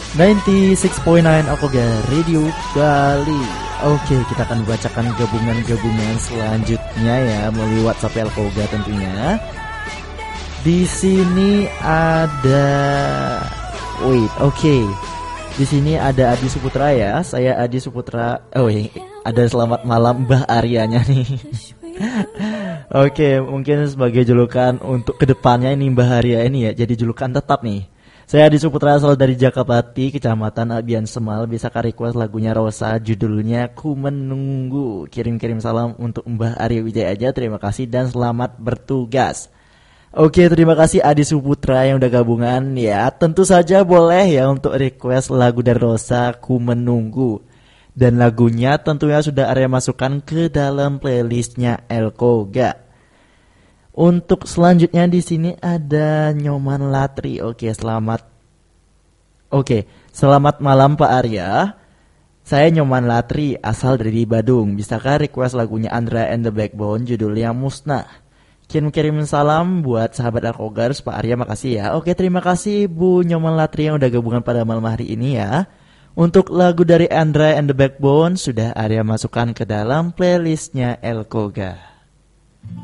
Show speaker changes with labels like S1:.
S1: 96.9 Okoga Radio Bali. Oke, kita akan bacakan gabungan-gabungan selanjutnya ya melalui WhatsApp Elkoga tentunya. Di sini ada Di sini ada Adi Suputra ya. Saya Adi Suputra. Ada selamat malam Mbah Aryanya nih. Oke, mungkin sebagai julukan untuk kedepannya ini Mbah Arya ini ya, jadi julukan tetap nih. Saya Adi Suputra asal dari Jakapati, Kecamatan Abian Semal. Bisa request lagunya Rosa, judulnya Ku Menunggu. Kirim-kirim salam untuk Mbah Arya Wijaya aja. Terima kasih dan selamat bertugas. Oke, terima kasih Adi Suputra yang udah gabungan ya. Tentu saja boleh ya untuk request lagu dari Rosa, Ku Menunggu. Dan lagunya tentunya sudah Arya masukkan ke dalam playlistnya Elkoga. Untuk selanjutnya di sini ada Nyoman Latri. Selamat malam Pak Arya. Saya Nyoman Latri, asal dari Badung. Bisakah request lagunya Andra and the Backbone, judulnya Musnah? Kirim salam buat sahabat Elkogars, Pak Arya, makasih ya. Oke, terima kasih Bu Nyoman Latri yang udah gabungan pada malam hari ini ya. Untuk lagu dari Andra and the Backbone sudah Arya masukkan ke dalam playlistnya Elkoga.